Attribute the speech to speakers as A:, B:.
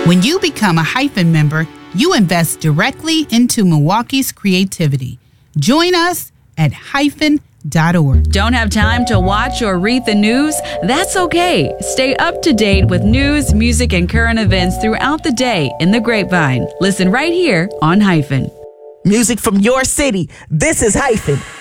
A: When you become a Hyphen member, you invest directly into Milwaukee's creativity. Join us at hyphen.org.
B: Don't have time to watch or read the news? That's okay. Stay up to date with news, music, and current events throughout the day in the Grapevine. Listen right here on Hyphen.
C: Music from your city. This is Hyphen.